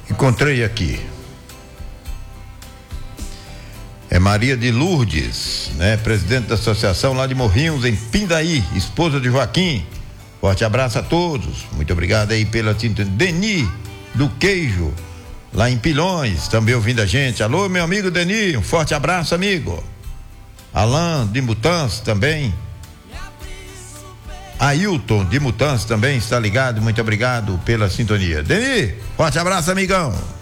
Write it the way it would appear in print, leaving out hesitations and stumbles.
Encontrei aqui. É Maria de Lourdes, né? Presidente da associação lá de Morrinhos, em Pindaí, esposa de Joaquim. Forte abraço a todos. Muito obrigado aí pela tinta. Deni do Queijo, lá em Pilões, também ouvindo a gente. Alô, meu amigo Deni, um forte abraço, amigo. Alain de Mutanço também. Ailton de Mutanço também está ligado. Muito obrigado pela sintonia. Deni, forte abraço, amigão.